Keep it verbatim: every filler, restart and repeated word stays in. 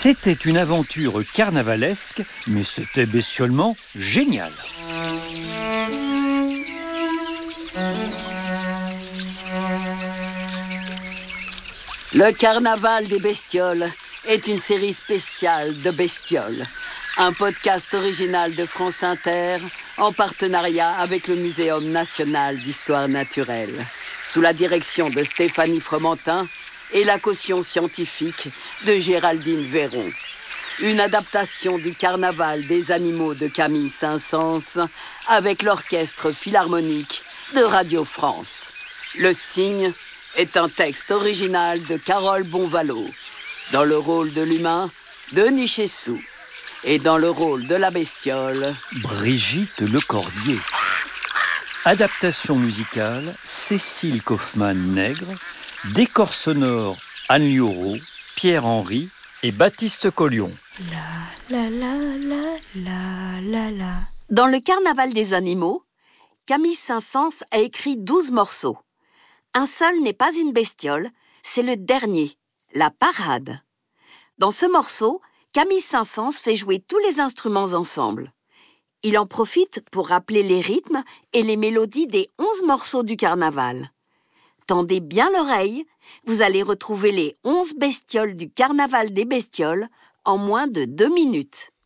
C'était une aventure carnavalesque, mais c'était bestiolement génial. Le Carnaval des bestioles est une série spéciale de bestioles. Un podcast original de France Inter en partenariat avec le Muséum national d'histoire naturelle. Sous la direction de Stéphanie Fromentin et la caution scientifique de Géraldine Véron. Une adaptation du Carnaval des animaux de Camille Saint-Saëns avec l'Orchestre Philharmonique de Radio France. Le Cygne est un texte original de Carole Bonvalot. Dans le rôle de l'humain, Denis Chessou. Et dans le rôle de la bestiole, Brigitte Lecordier. Adaptation musicale, Cécile Kaufmann-Nègre. Décor sonore, Anne Liorot, Pierre Henry et Baptiste Collion. La, la, la, la, la, la, la. Dans le Carnaval des animaux, Camille Saint-Saëns a écrit douze morceaux. Un seul n'est pas une bestiole, c'est le dernier, la parade. Dans ce morceau, Camille Saint-Saëns fait jouer tous les instruments ensemble. Il en profite pour rappeler les rythmes et les mélodies des onze morceaux du carnaval. Tendez bien l'oreille, vous allez retrouver les onze bestioles du Carnaval des bestioles en moins de deux minutes.